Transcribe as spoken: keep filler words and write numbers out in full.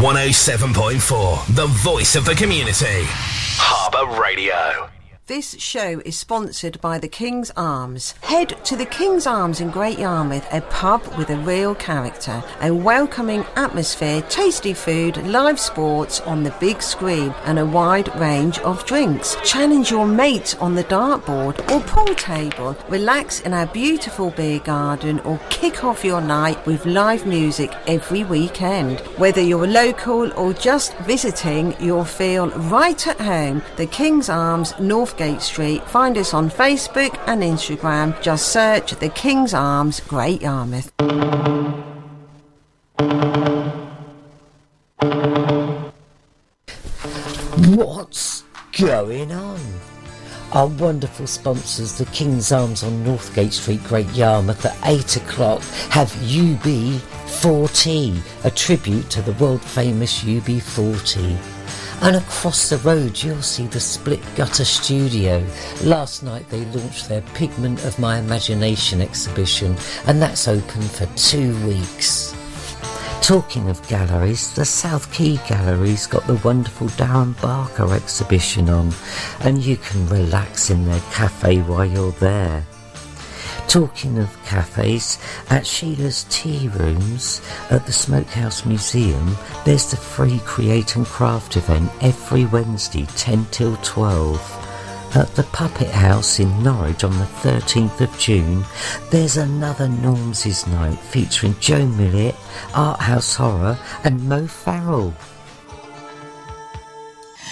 one oh seven point four, the voice of the community. Harbour Radio. This show is sponsored by the King's Arms. Head to the King's Arms in Great Yarmouth, a pub with a real character, a welcoming atmosphere, tasty food, live sports on the big screen and a wide range of drinks. Challenge your mate on the dartboard or pool table, relax in our beautiful beer garden or kick off your night with live music every weekend. Whether you're local or just visiting, you'll feel right at home. The King's Arms, North Gate Street. Find us on Facebook and Instagram. Just search the King's Arms, Great Yarmouth. What's going on? Our wonderful sponsors, the King's Arms on Northgate Street, Great Yarmouth, at eight o'clock have U B forty, a tribute to the world famous U B forty. And across the road you'll see the Split Gutter Studio. Last night they launched their Pigment of My Imagination exhibition, and that's open for two weeks. Talking of galleries, the South Quay Gallery's got the wonderful Darren Barker exhibition on, and you can relax in their cafe while you're there. Talking of cafes, at Sheila's Tea Rooms at the Smokehouse Museum, there's the free Create and Craft event every Wednesday, ten till twelve. At the Puppet House in Norwich on the thirteenth of June, there's another Norms's Night featuring Joe Millett, Art House Horror and Mo Farrell.